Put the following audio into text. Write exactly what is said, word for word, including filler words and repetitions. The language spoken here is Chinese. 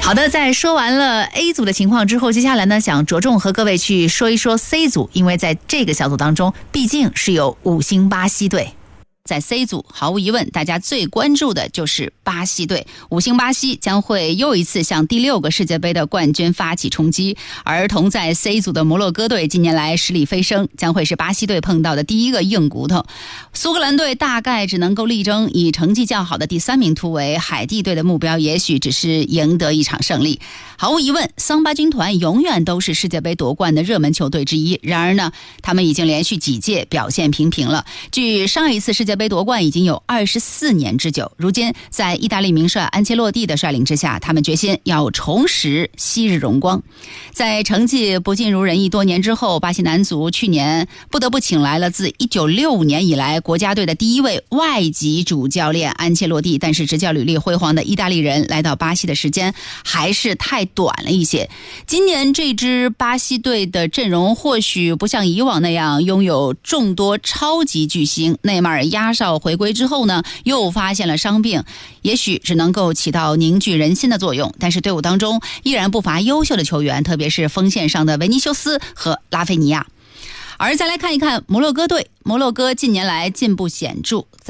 好的，在说完了 A 组的情况之后，接下来呢，想着重和各位去说一说 C 组，因为在这个小组当中，毕竟是有五星巴西队。在 C 组，毫无疑问，大家最关注的就是巴西队。五星巴西将会又一次向第六个世界杯的冠军发起冲击，而同在 C 组的摩洛哥队近年来实力飞升，将会是巴西队碰到的第一个硬骨头。苏格兰队大概只能够力争以成绩较好的第三名突围，海地队的目标也许只是赢得一场胜利。毫无疑问，桑巴军团永远都是世界杯夺冠的热门球队之一。然而呢，他们已经连续几届表现平平了。距上一次世界杯夺冠已经有二十四年之久。如今，在意大利名帅安切洛蒂的率领之下，他们决心要重拾昔日荣光。在成绩不尽如人意多年之后，巴西男足去年不得不请来了自一九六五年以来国家队的第一位外籍主教练安切洛蒂。但是执教履历辉煌的意大利人来到巴西的时间还是太短了一些。今年这支巴西队的阵容或许不像以往那样拥有众多超级巨星，内马尔压哨回归之后呢，又发现了伤病，也许只能够起到凝聚人心的作用。但是队伍当中依然不乏优秀的球员，特别是锋线上的维尼修斯和拉菲尼亚。而再来看一看摩洛哥队，摩洛哥近年来进步显著。